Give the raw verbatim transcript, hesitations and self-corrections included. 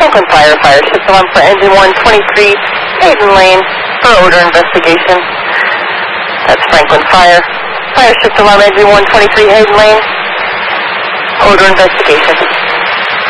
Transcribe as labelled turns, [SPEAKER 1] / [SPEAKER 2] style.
[SPEAKER 1] Franklin Fire, fire shift alarm for engine one twenty-three, Hayden Lane, for odor investigation. That's Franklin Fire, fire shift alarm engine one twenty-three, Hayden Lane, odor investigation.